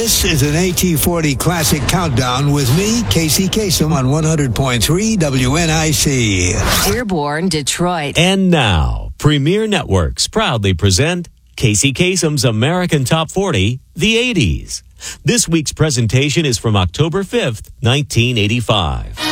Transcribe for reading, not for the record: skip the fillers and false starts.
This is an AT40 Classic Countdown with me, Casey Kasem, on 100.3 WNIC. Dearborn, Detroit. And now, Premier Networks proudly present Casey Kasem's American Top 40, the 80s. This week's presentation is from October 5th, 1985.